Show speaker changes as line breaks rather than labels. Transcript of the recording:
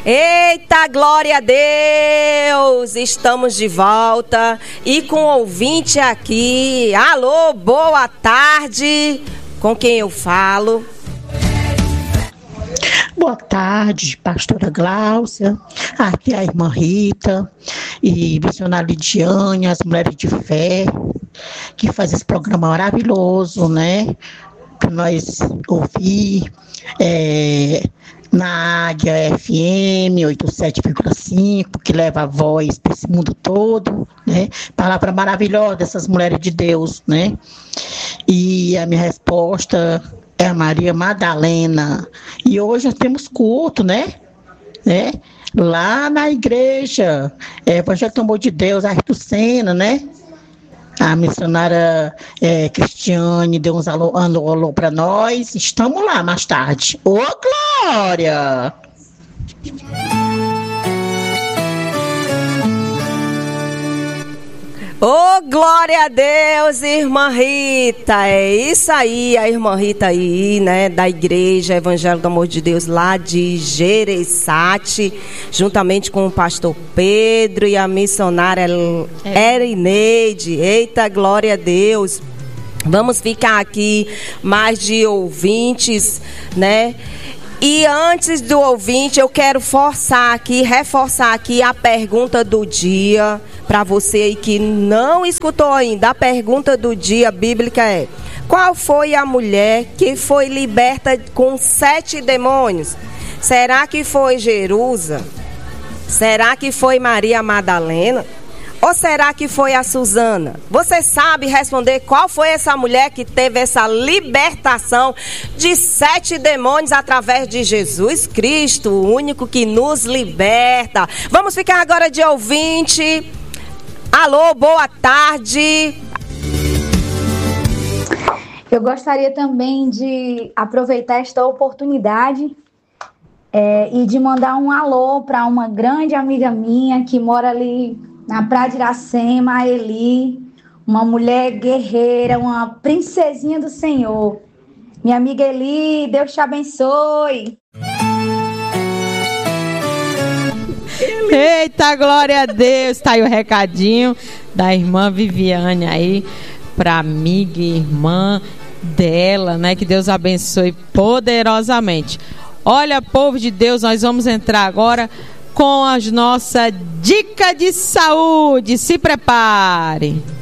Eita, glória a Deus! Estamos de volta e com o ouvinte aqui. Alô, boa tarde. Com quem eu falo?
Boa tarde, pastora Gláucia. Aqui é a irmã Rita e missionária Lidiane, as mulheres de fé, que faz esse programa maravilhoso, né? Para nós ouvir na Águia FM 87,5, que leva a voz para esse mundo todo, né? Palavra maravilhosa dessas mulheres de Deus, né? E a minha resposta é a Maria Madalena. E hoje nós temos culto, né? Lá na igreja Evangelho do Amor de Deus, Arte Sena, né? A missionária Cristiane deu uns alô para nós. Estamos lá mais tarde. Ô, glória!
Ô, glória a Deus, irmã Rita. É isso aí, a irmã Rita aí, né, da Igreja Evangelho do Amor de Deus, lá de Gereissati, juntamente com o pastor Pedro e a missionária Erineide. Eita, glória a Deus. Vamos ficar aqui mais de ouvintes, né? E antes do ouvinte, eu quero reforçar aqui a pergunta do dia. Para você aí que não escutou ainda, a pergunta do dia bíblica é: qual foi a mulher que foi liberta com 7 demônios? Será que foi Jerusa? Será que foi Maria Madalena? Ou será que foi a Susana? Você sabe responder qual foi essa mulher que teve essa libertação de 7 demônios através de Jesus Cristo, o único que nos liberta? Vamos ficar agora de ouvinte. Alô, boa tarde.
Eu gostaria também de aproveitar esta oportunidade e de mandar um alô para uma grande amiga minha que mora ali na Praia de Iracema, a Eli, uma mulher guerreira, uma princesinha do Senhor. Minha amiga Eli, Deus te abençoe.
Eita, glória a Deus. Tá aí o recadinho da irmã Viviane aí pra amiga e irmã dela, né? Que Deus abençoe poderosamente. Olha, povo de Deus, nós vamos entrar agora com as nossas dicas de saúde. Se prepare.